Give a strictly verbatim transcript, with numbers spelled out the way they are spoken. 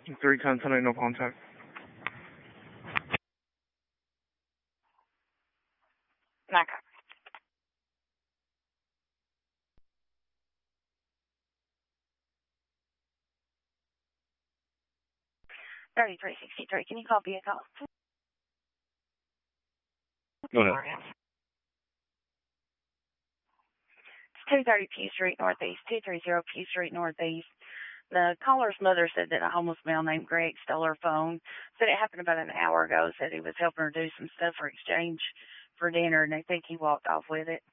three ten ten, no contact. Okay. thirty-three sixty-three. Can you call B a call? Go ahead. It's two thirty Pew Street Northeast, two thirty Pew Street Northeast. The caller's mother said that a homeless male named Greg stole her phone. Said it happened about an hour ago. Said he was helping her do some stuff for exchange for dinner, and they think he walked off with it.